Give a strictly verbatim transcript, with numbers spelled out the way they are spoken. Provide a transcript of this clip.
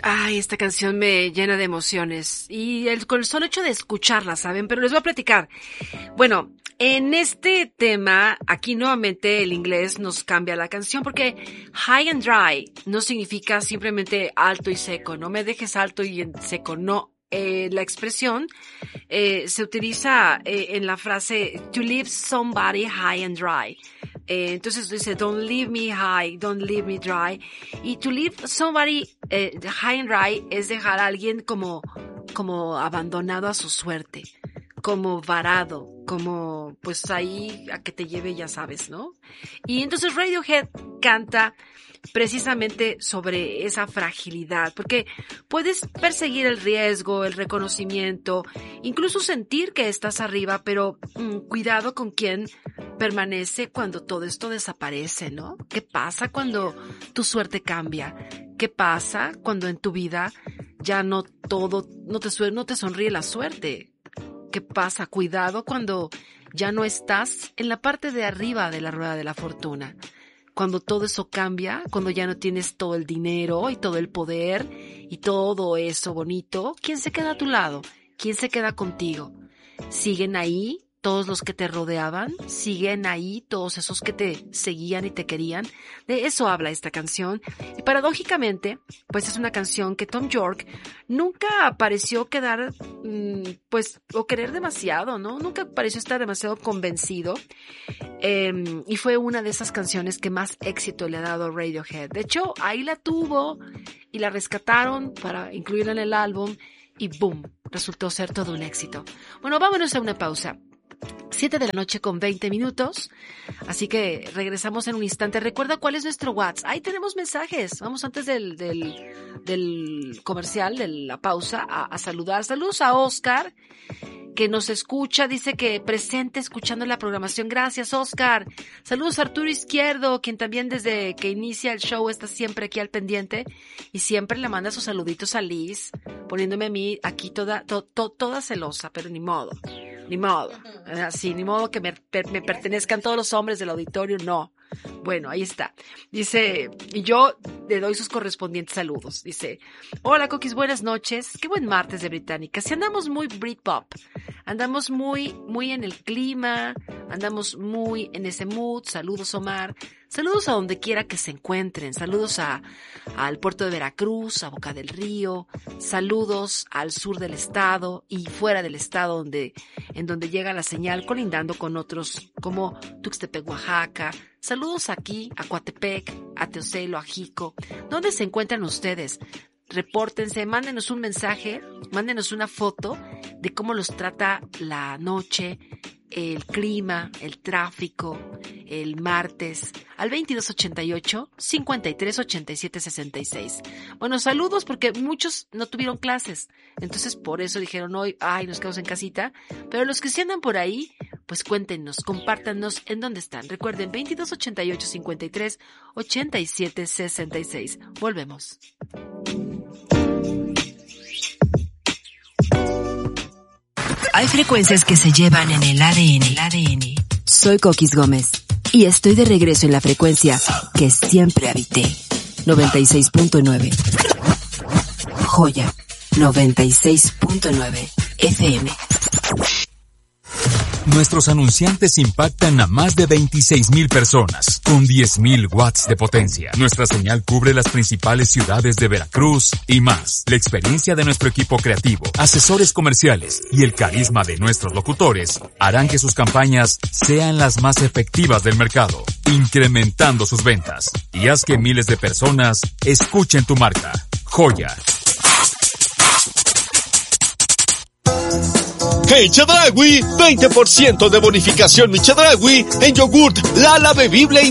Ay, esta canción me llena de emociones y el, con el solo hecho de escucharla, ¿saben? Pero les voy a platicar. Bueno, en este tema, aquí nuevamente el inglés nos cambia la canción porque high and dry no significa simplemente alto y seco. No me dejes alto y en seco, no. Eh, la expresión eh, se utiliza eh, en la frase to leave somebody high and dry. Eh, entonces dice don't leave me high, don't leave me dry. Y to leave somebody eh, high and dry es dejar a alguien como, como abandonado a su suerte, como varado, como pues ahí a que te lleve, ya sabes, ¿no? Y entonces Radiohead canta precisamente sobre esa fragilidad, porque puedes perseguir el riesgo, el reconocimiento, incluso sentir que estás arriba, pero mmm, cuidado con quien permanece cuando todo esto desaparece, ¿no? ¿Qué pasa cuando tu suerte cambia? ¿Qué pasa cuando en tu vida ya no todo, no te, no te sonríe la suerte? ¿Qué pasa? Cuidado cuando ya no estás en la parte de arriba de la rueda de la fortuna. Cuando todo eso cambia, cuando ya no tienes todo el dinero y todo el poder y todo eso bonito, ¿quién se queda a tu lado? ¿Quién se queda contigo? ¿Siguen ahí todos los que te rodeaban? ¿Siguen ahí todos esos que te seguían y te querían? De eso habla esta canción. Y paradójicamente, pues es una canción que Tom York nunca pareció quedar, pues, o querer demasiado, ¿no? Nunca pareció estar demasiado convencido. Eh, y fue una de esas canciones que más éxito le ha dado a Radiohead. De hecho, ahí la tuvo y la rescataron para incluirla en el álbum y boom, resultó ser todo un éxito. Bueno, vámonos a una pausa. siete de la noche con veinte minutos, así que regresamos en un instante. Recuerda cuál es nuestro WhatsApp. Ahí tenemos mensajes. Vamos antes del, del, del comercial, de la pausa, a, a saludar. Saludos a Oscar, que nos escucha, dice que presente escuchando la programación. Gracias, Oscar. Saludos a Arturo Izquierdo, quien también desde que inicia el show está siempre aquí al pendiente y siempre le manda sus saluditos a Liz, poniéndome a mí aquí toda, to, to, toda celosa, pero ni modo. Ni modo, así, ni modo que me, me pertenezcan todos los hombres del auditorio, no. Bueno, ahí está. Dice, y yo le doy sus correspondientes saludos. Dice, hola Coquis, buenas noches. Qué buen martes de Británica. Si andamos muy Britpop, andamos muy, muy en el clima, andamos muy en ese mood. Saludos, Omar. Saludos a donde quiera que se encuentren. Saludos a, al puerto de Veracruz, a Boca del Río. Saludos al sur del estado y fuera del estado donde, en donde llega la señal, colindando con otros como Tuxtepec, Oaxaca. Saludos aquí a Coatepec, a Teocelo, a Jico. ¿Dónde se encuentran ustedes? Repórtense, mándenos un mensaje, mándenos una foto de cómo los trata la noche, el clima, el tráfico, el martes, al veintidós ochenta y ocho, cincuenta y tres ochenta y siete sesenta y seis. Bueno, saludos porque muchos no tuvieron clases, entonces por eso dijeron hoy, ay, nos quedamos en casita, pero los que sí andan por ahí, pues cuéntenos, compártanos en dónde están. Recuerden, veintidós ochenta y ocho, cincuenta y tres ochenta y siete sesenta y seis. Volvemos. Hay frecuencias que se llevan en el A D N. El A D N. Soy Coquis Gómez y estoy de regreso en la frecuencia que siempre habité. noventa y seis punto nueve. Joya. noventa y seis punto nueve F M. Nuestros anunciantes impactan a más de veintiséis mil personas, con diez mil watts de potencia. Nuestra señal cubre las principales ciudades de Veracruz y más. La experiencia de nuestro equipo creativo, asesores comerciales y el carisma de nuestros locutores harán que sus campañas sean las más efectivas del mercado, incrementando sus ventas. Y haz que miles de personas escuchen tu marca. Joya. Hey Chedraui, veinte por ciento de bonificación mi Chedraui en yogurt Lala bebible